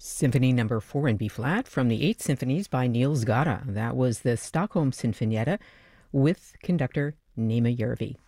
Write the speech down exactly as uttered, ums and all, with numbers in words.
Symphony Number Four in B flat from the Eight Symphonies by Niels Gade. That was the Stockholm Sinfonietta with conductor Nema Järvi.